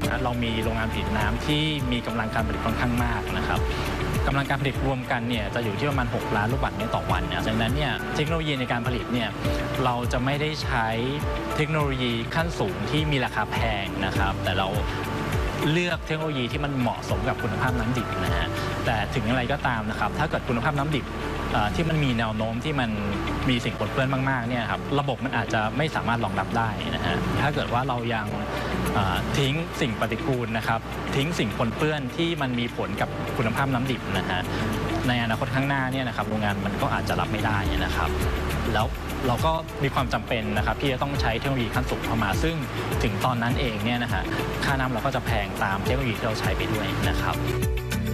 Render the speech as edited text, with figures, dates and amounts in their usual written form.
เรามีโรงงานผลิตน้ำที่มีกำลังการผลิตค่อนข้างมากนะครับกำลังการผลิตรวมกันเนี่ยจะอยู่ที่ประมาณ6 ล้านลูกบาศก์เมตรต่อวันเนี่ยดังนั้นเนี่ยเทคโนโลยีในการผลิตเนี่ยเราจะไม่ได้ใช้เทคโนโลยีขั้นสูงที่มีราคาแพงนะครับแต่เราเลือกเทคโนโลยีที่มันเหมาะสมกับคุณภาพน้ำดิบนะฮะแต่ถึงอะไรก็ตามนะครับถ้าเกิดคุณภาพน้ำดิบที่มันมีแนวโน้มที่มันมีสิ่งปนเปื้อนมากๆเนี่ยครับระบบมันอาจจะไม่สามารถรองรับได้นะฮะถ้าเกิดว่าเรายังทิ้งสิ่งปฏิกูลนะครับทิ้งสิ่งปนเปื้อนที่มันมีผลกับคุณภาพน้ำดิบนะฮะในอนาคตข้างหน้าเนี่ยนะครับโรงงานมันก็อาจจะรับไม่ได้นะครับแล้วเราก็มีความจำเป็นนะครับที่จะต้องใช้เทคโนโลยีขั้นสูงเข้ามาซึ่งถึงตอนนั้นเองเนี่ยนะฮะค่าน้ำเราก็จะแพงตามเทคโนโลยีที่เราใช้ไปด้วยนะครับ